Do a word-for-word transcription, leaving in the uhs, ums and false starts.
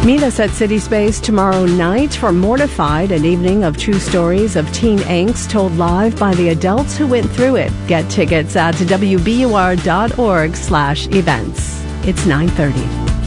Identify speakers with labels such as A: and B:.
A: Meet us at City Space tomorrow night for Mortified, an evening of true stories of teen angst told live by the adults who went through it. Get tickets at W B U R dot org slash events. It's nine thirty.